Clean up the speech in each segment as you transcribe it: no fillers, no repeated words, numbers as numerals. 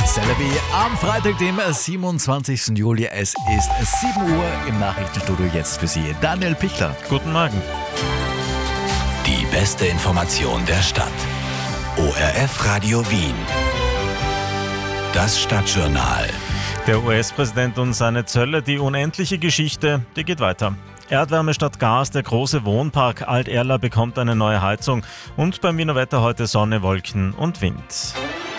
Celebi am Freitag, dem 27. Juli. Es ist 7 Uhr im Nachrichtenstudio. Jetzt für Sie Daniel Pichler. Guten Morgen. Die beste Information der Stadt. ORF Radio Wien. Das Stadtjournal. Der US-Präsident und seine Zölle, die unendliche Geschichte, die geht weiter. Erdwärme statt Gas, der große Wohnpark Alt-Erla bekommt eine neue Heizung und beim Wiener Wetter heute Sonne, Wolken und Wind.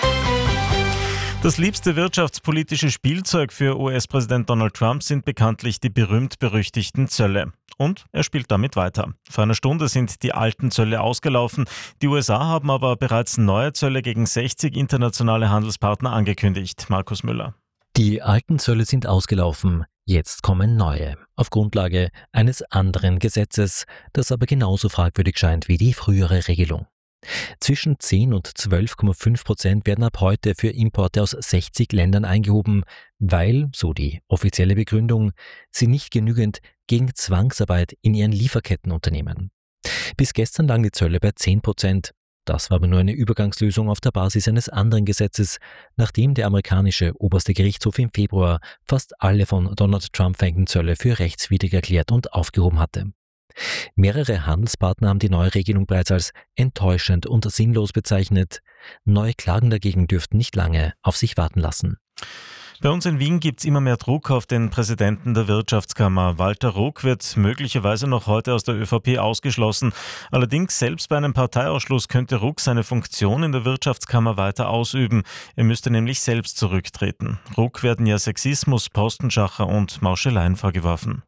Das liebste wirtschaftspolitische Spielzeug für US-Präsident Donald Trump sind bekanntlich die berühmt-berüchtigten Zölle. Und er spielt damit weiter. Vor einer Stunde sind die alten Zölle ausgelaufen. Die USA haben aber bereits neue Zölle gegen 60 internationale Handelspartner angekündigt. Markus Müller. Die alten Zölle sind ausgelaufen. Jetzt kommen neue, auf Grundlage eines anderen Gesetzes, das aber genauso fragwürdig scheint wie die frühere Regelung. Zwischen 10 und 12,5% werden ab heute für Importe aus 60 Ländern eingehoben, weil, so die offizielle Begründung, sie nicht genügend gegen Zwangsarbeit in ihren Lieferketten unternehmen. Bis gestern lagen die Zölle bei 10%. Das war aber nur eine Übergangslösung auf der Basis eines anderen Gesetzes, nachdem der amerikanische oberste Gerichtshof im Februar fast alle von Donald Trump verhängten Zölle für rechtswidrig erklärt und aufgehoben hatte. Mehrere Handelspartner haben die neue Regelung bereits als enttäuschend und sinnlos bezeichnet. Neue Klagen dagegen dürften nicht lange auf sich warten lassen. Bei uns in Wien gibt es immer mehr Druck auf den Präsidenten der Wirtschaftskammer. Walter Ruck wird möglicherweise noch heute aus der ÖVP ausgeschlossen. Allerdings selbst bei einem Parteiausschluss könnte Ruck seine Funktion in der Wirtschaftskammer weiter ausüben. Er müsste nämlich selbst zurücktreten. Ruck werden ja Sexismus, Postenschacher und Mauscheleien vorgeworfen.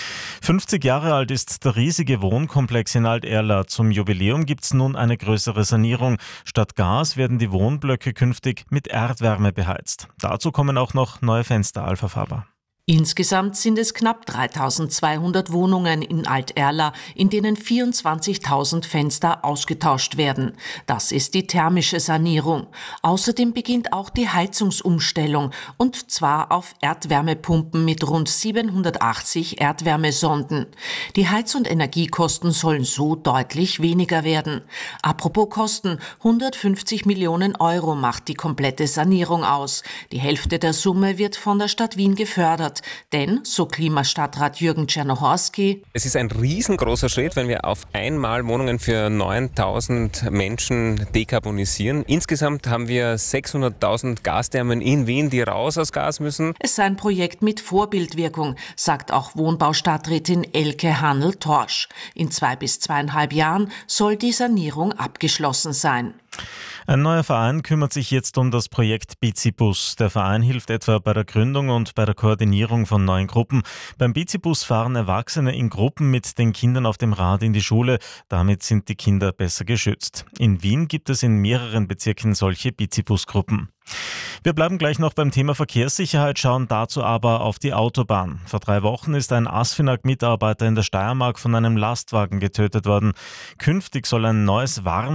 50 Jahre alt ist der riesige Wohnkomplex in Alt-Erla. Zum Jubiläum gibt es nun eine größere Sanierung. Statt Gas werden die Wohnblöcke künftig mit Erdwärme beheizt. Dazu kommen auch noch neue Fenster, Alpha Faber. Insgesamt sind es knapp 3.200 Wohnungen in Alt-Erla, in denen 24.000 Fenster ausgetauscht werden. Das ist die thermische Sanierung. Außerdem beginnt auch die Heizungsumstellung, und zwar auf Erdwärmepumpen mit rund 780 Erdwärmesonden. Die Heiz- und Energiekosten sollen so deutlich weniger werden. Apropos Kosten, 150 Millionen Euro macht die komplette Sanierung aus. Die Hälfte der Summe wird von der Stadt Wien gefördert. Denn, so Klimastadtrat Jürgen Czernohorski: Es ist ein riesengroßer Schritt, wenn wir auf einmal Wohnungen für 9.000 Menschen dekarbonisieren. Insgesamt haben wir 600.000 Gasthermen in Wien, die raus aus Gas müssen. Es sei ein Projekt mit Vorbildwirkung, sagt auch Wohnbaustadträtin Elke Hanl-Torsch. In 2 bis 2,5 Jahren soll die Sanierung abgeschlossen sein. Ein neuer Verein kümmert sich jetzt um das Projekt Bizibus. Der Verein hilft etwa bei der Gründung und bei der Koordinierung von neuen Gruppen. Beim Bizibus fahren Erwachsene in Gruppen mit den Kindern auf dem Rad in die Schule. Damit sind die Kinder besser geschützt. In Wien gibt es in mehreren Bezirken solche Bizibus-Gruppen. Wir bleiben gleich noch beim Thema Verkehrssicherheit, schauen dazu aber auf die Autobahn. Vor 3 Wochen ist ein ASFINAG-Mitarbeiter in der Steiermark von einem Lastwagen getötet worden. Künftig soll ein neues